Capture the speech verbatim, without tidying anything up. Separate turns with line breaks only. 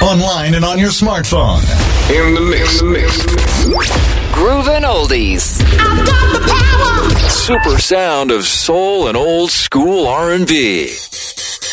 online and on your smartphone.
In the mix. In the mix.
Groovin' Oldies.
I've got the power.
Super sound of soul and old school R and B.